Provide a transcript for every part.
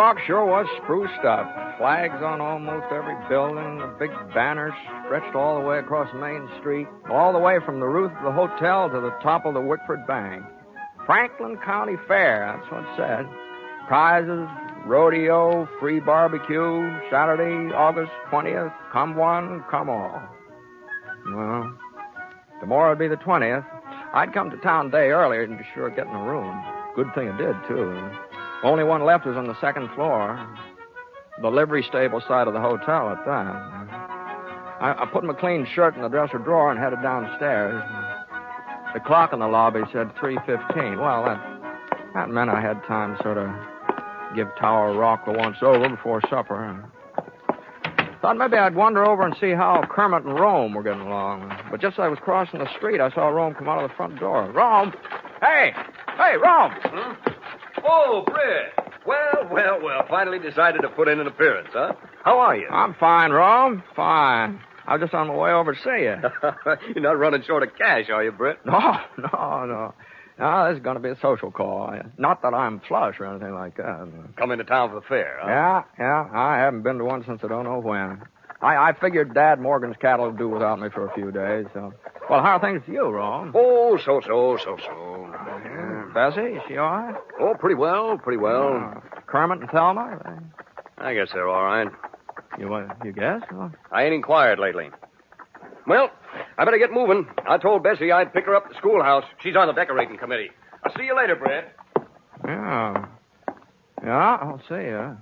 Rock sure was spruced up. Flags on almost every building, the big banners stretched all the way across Main Street, all the way from the roof of the hotel to the top of the Wickford Bank. Franklin County Fair, that's what it said. Prizes, rodeo, free barbecue, Saturday, August 20th, come one, come all. Well, tomorrow would be the 20th. I'd come to town a day earlier and be sure of getting a room. Good thing I did, too. Only one left was on the second floor. The livery stable side of the hotel at that. I put my clean shirt in the dresser drawer and headed downstairs. The clock in the lobby said 3:15. Well, that meant I had time to sort of give Tower Rock the once over before supper. Thought maybe I'd wander over and see how Kermit and Rome were getting along. But just as I was crossing the street, I saw Rome come out of the front door. Rome! Hey, Rome! Hmm? Oh, Britt. Well. Finally decided to put in an appearance, huh? How are you? I'm fine, Rome. Fine. I was just on my way over to see you. You're not running short of cash, are you, Britt? No. No, this is going to be a social call. Not that I'm flush or anything like that. Coming to town for the fair, huh? Yeah. I haven't been to one since I don't know when. I figured Dad Morgan's cattle would do without me for a few days, so... Well, how are things with you, Rome? Oh, so. Bessie, is she all right? Oh, pretty well. Kermit and Thelma? I guess they're all right. You guess? Well... I ain't inquired lately. Well, I better get moving. I told Bessie I'd pick her up at the schoolhouse. She's on the decorating committee. I'll see you later, Brett. Yeah, I'll see you.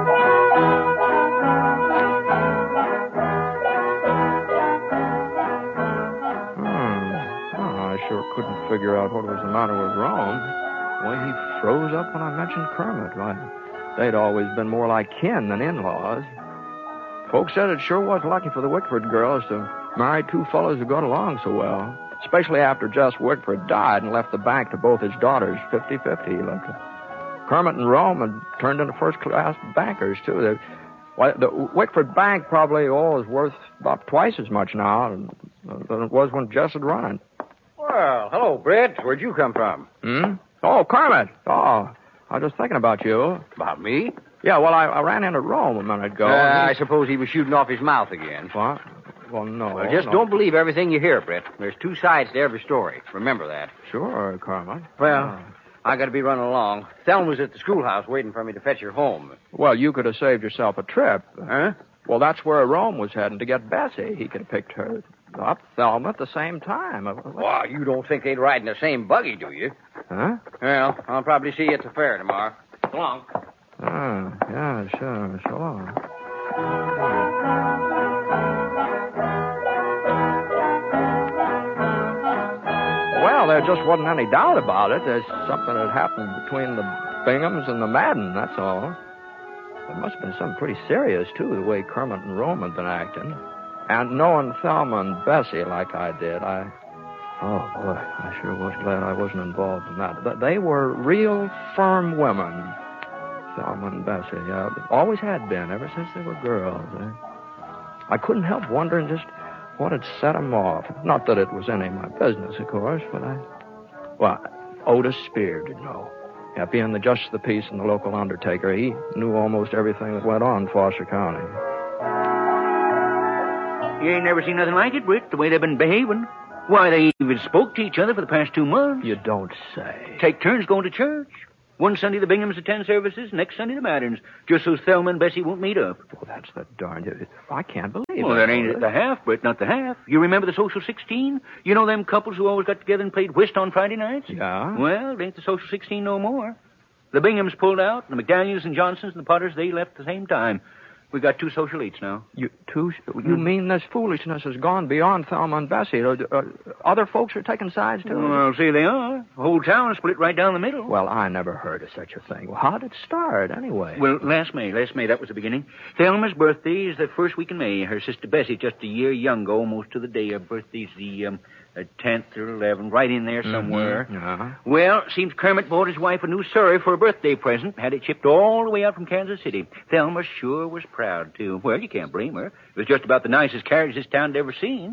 I sure couldn't figure out what was the matter with Rome. The way he froze up when I mentioned Kermit. Why, they'd always been more like kin than in-laws. Folks said it sure was lucky for the Wickford girls to marry two fellows who got along so well, especially after Jess Wickford died and left the bank to both his daughters 50-50. Kermit and Rome had turned into first-class bankers, too. The Wickford Bank probably is worth about twice as much now than it was when Jess had run it. Well, hello, Brett. Where'd you come from? Oh, Kermit. Oh, I was just thinking about you. About me? Yeah, well, I ran into Rome a minute ago. I suppose he was shooting off his mouth again. What? Well, no. Well, just don't believe everything you hear, Brett. There's two sides to every story. Remember that. Sure, Kermit. Well, I got to be running along. Thelma was at the schoolhouse waiting for me to fetch her home. Well, you could have saved yourself a trip. Huh? Well, that's where Rome was heading to get Bessie. He could have picked her up, Thelma, at the same time. Well, you don't think they'd ride in the same buggy, do you? Huh? Well, I'll probably see you at the fair tomorrow. So long. Yeah, sure. So long. Well, there just wasn't any doubt about it. There's something that happened between the Binghams and the Madden, that's all. There must have been something pretty serious, too, the way Kermit and Rome had been acting. And knowing Thelma and Bessie like I did, oh, boy, I sure was glad I wasn't involved in that. They were real firm women, Thelma and Bessie. Yeah, always had been, ever since they were girls. I couldn't help wondering just what had set them off. Not that it was any of my business, of course, but Otis Spear did know. Yeah, being the justice of the peace and the local undertaker, he knew almost everything that went on in Foster County. You ain't never seen nothing like it, Britt, the way they've been behaving. Why, they even spoke to each other for the past 2 months. You don't say. Take turns going to church. One Sunday the Binghams attend services, next Sunday the Maddens, just so Thelma and Bessie won't meet up. Well, that's the darn... I can't believe it. Well, that ain't the half, Britt, not the half. You remember the Social 16? You know them couples who always got together and played whist on Friday nights? Yeah? Well, it ain't the Social 16 no more. The Binghams pulled out, and the McDaniels and Johnsons and the Potters, they left at the same time. We got 2 social eats now. You mean this foolishness has gone beyond Thelma and Bessie? Other folks are taking sides, too? Well, see, they are. The whole town split right down the middle. Well, I never heard of such a thing. Well, how did it start, anyway? Well, last May, that was the beginning. Thelma's birthday is the first week in May. Her sister Bessie, just a year younger, almost to the day. Her birthday's the 10th or 11th, right in there somewhere. Mm-hmm. Uh-huh. Well, seems Kermit bought his wife a new Surrey for a birthday present. Had it shipped all the way out from Kansas City. Thelma sure was proud, too. Well, you can't blame her. It was just about the nicest carriage this town had ever seen.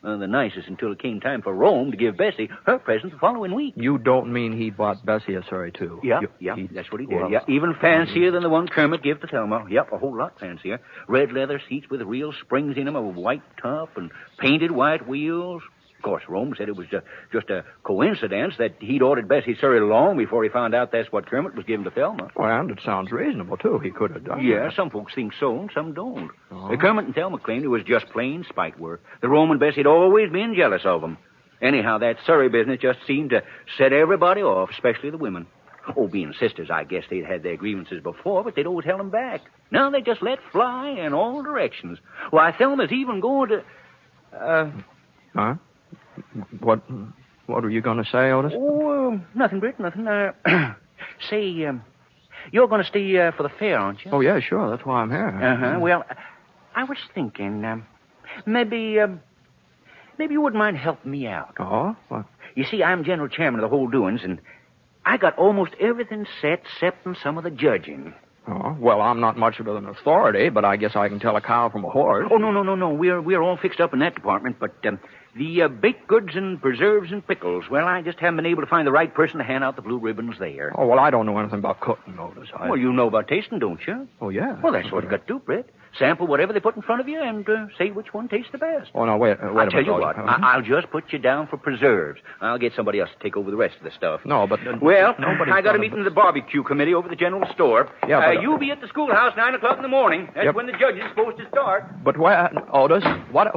The nicest until it came time for Rome to give Bessie her present the following week. You don't mean he bought Bessie a surrey, too? Yeah, that's what he did. Yeah, even fancier than the one Kermit gave to Thelma. Yep, a whole lot fancier. Red leather seats with real springs in them, a white top, and painted white wheels. Of course, Rome said it was just a coincidence that he'd ordered Bessie surrey long before he found out that's what Kermit was giving to Thelma. Well, and it sounds reasonable, too. He could have done Yeah, that. some folks think so, and some don't. Oh. Kermit and Thelma claimed it was just plain spite work. The Rome and Bessie had always been jealous of them. Anyhow, that Surrey business just seemed to set everybody off, especially the women. Oh, being sisters, I guess they'd had their grievances before, but they'd always held them back. Now they just let fly in all directions. Why, Thelma's even going to... Huh? What were you going to say, Otis? Oh, nothing, Britt, nothing. Say, you're going to stay for the fair, aren't you? Oh, yeah, sure. That's why I'm here. Uh-huh. Well, I was thinking, maybe you wouldn't mind helping me out. Oh? What? You see, I'm general chairman of the whole doings, and I got almost everything set, excepting some of the judging. Oh, well, I'm not much of an authority, but I guess I can tell a cow from a horse. Oh, no. We're all fixed up in that department, but the baked goods and preserves and pickles, well, I just haven't been able to find the right person to hand out the blue ribbons there. Oh, well, I don't know anything about cooking, Otis. Well, you know about tasting, don't you? Oh, yeah. Well, that's what you got to do, Brett. Sample whatever they put in front of you and say which one tastes the best. Oh, no, wait a minute. I'll tell you what, Otis. I'll just put you down for preserves. I'll get somebody else to take over the rest of the stuff. No, but... Well, nobody's I got a gonna- meeting of the barbecue committee over at the general store. Yeah, but... you'll be at the schoolhouse 9 o'clock in the morning. That's Yep. when the judge is supposed to start. But where... Otis, what...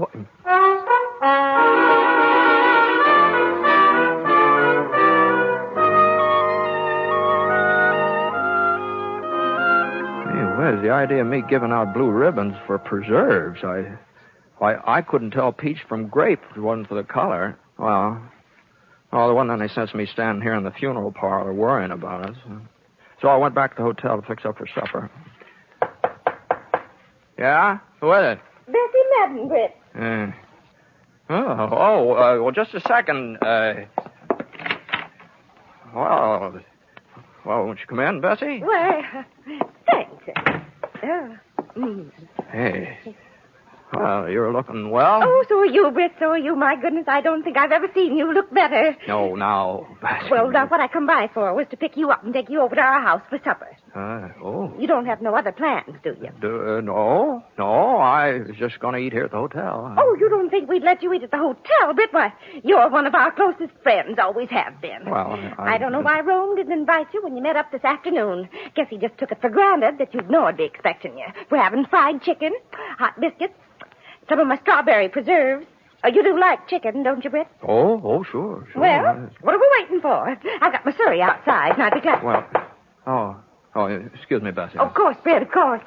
Where's the idea of me giving out blue ribbons for preserves? I couldn't tell peach from grape if it wasn't for the color. Well, there wasn't any sense of me standing here in the funeral parlor worrying about it. So I went back to the hotel to fix up for supper. Yeah? Who is it? Bessie Madden, Britt. Well, just a second. Well, won't you come in, Bessie? Why, thanks. Hey. Well, you're looking well. Oh, so are you, Britt, so are you. My goodness, I don't think I've ever seen you look better. No, now, Bessie. Well, now, what I come by for was to pick you up and take you over to our house for supper. Oh. You don't have no other plans, do you? No. I was just going to eat here at the hotel. Oh, you don't think we'd let you eat at the hotel, Britt? Why, you're one of our closest friends, always have been. Well, I don't know why Rome didn't invite you when you met up this afternoon. Guess he just took it for granted that you'd know I'd be expecting you. We're having fried chicken, hot biscuits, some of my strawberry preserves. You do like chicken, don't you, Britt? Oh, sure. Well, what are we waiting for? I've got my surrey outside, and I'd be glad... Well, excuse me, Bessie. Of course, Britt, of course.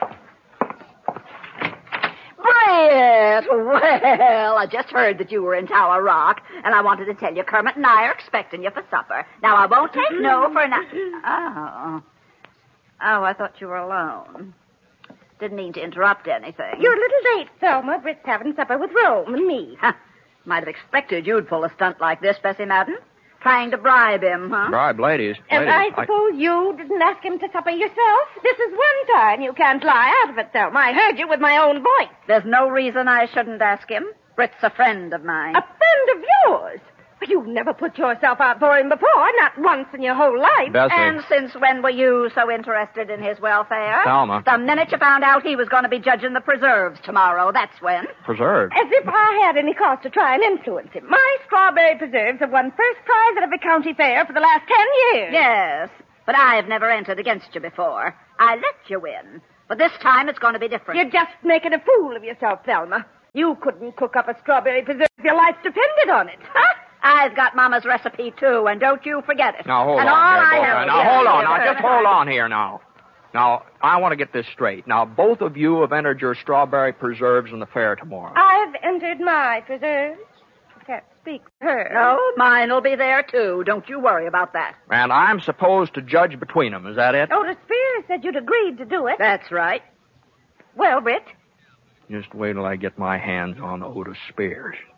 Brett! Well, I just heard that you were in Tower Rock, and I wanted to tell you Kermit and I are expecting you for supper. Now, I won't take no for an... Oh, I thought you were alone. Didn't mean to interrupt anything. You're a little late, Thelma. Britt's having supper with Rome and me. Might have expected you'd pull a stunt like this, Bessie Madden. Trying to bribe him, huh? Bribe ladies. And I suppose you didn't ask him to supper yourself? This is one time you can't lie out of it, Thelma. I heard you with my own voice. There's no reason I shouldn't ask him. Britt's a friend of mine. A friend of yours? You've never put yourself out for him before, not once in your whole life. Bessie. And since when were you so interested in his welfare? Thelma. The minute you found out he was going to be judging the preserves tomorrow, that's when. Preserved. As if I had any cause to try and influence him. My strawberry preserves have won first prize at every county fair for the last 10 years. Yes, but I've never entered against you before. I let you win. But this time it's going to be different. You're just making a fool of yourself, Thelma. You couldn't cook up a strawberry preserve if your life depended on it. Huh? I've got Mama's recipe, too, and don't you forget it. Now, hold on. Hold on. Now, just hold on here now. Now, I want to get this straight. Now, both of you have entered your strawberry preserves in the fair tomorrow. I've entered my preserves. I can't speak for her. No, mine'll be there, too. Don't you worry about that. And I'm supposed to judge between them. Is that it? Otis Spears said you'd agreed to do it. That's right. Well, Britt? Just wait till I get my hands on Otis Spears.